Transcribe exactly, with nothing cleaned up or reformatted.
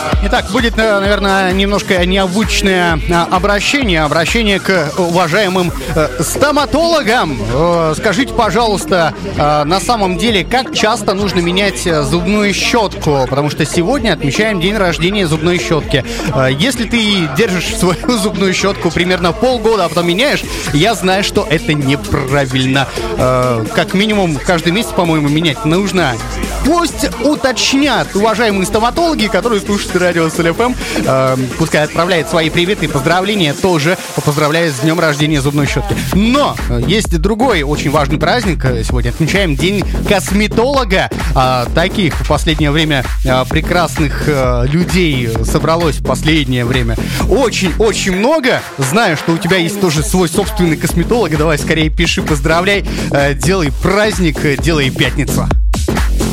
Итак, будет, наверное, немножко необычное обращение. Обращение к уважаемым стоматологам. Скажите, пожалуйста, на самом деле, как часто нужно менять зубную щетку? Потому что сегодня отмечаем день рождения зубной щетки. Если ты держишь свою зубную щетку примерно полгода, а потом меняешь, я знаю, что это неправильно. Как минимум, каждый месяц, по-моему, менять нужно. Пусть уточнят уважаемые стоматологи, которые слушают радио Соль эф эм, э, пускай отправляют свои приветы и поздравления, тоже поздравляю с днем рождения зубной щетки. Но есть другой очень важный праздник. Сегодня отмечаем День косметолога. А, таких в последнее время а, прекрасных а, людей собралось в последнее время очень-очень много. Знаю, что у тебя есть тоже свой собственный косметолог. Давай скорее пиши, поздравляй, а, делай праздник, делай пятницу.